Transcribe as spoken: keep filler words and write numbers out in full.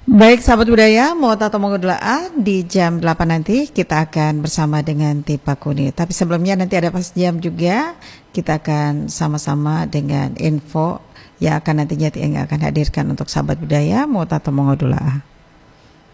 Baik sahabat budaya, mau atau mau di jam delapan nanti kita akan bersama dengan Tipa Kuni. Tapi sebelumnya nanti ada pas jam juga kita akan sama-sama dengan info yang akan nantinya yang akan hadirkan untuk sahabat budaya mau atau mau